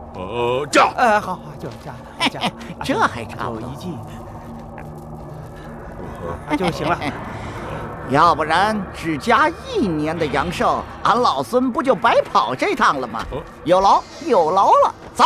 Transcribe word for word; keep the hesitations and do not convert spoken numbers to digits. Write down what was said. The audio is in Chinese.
呃，驾！ 哎，好好，就加加， 这还差不多就一计，就行了。 要不然只加一年的阳寿，俺老孙不就白跑这趟了吗？有劳有劳了，走。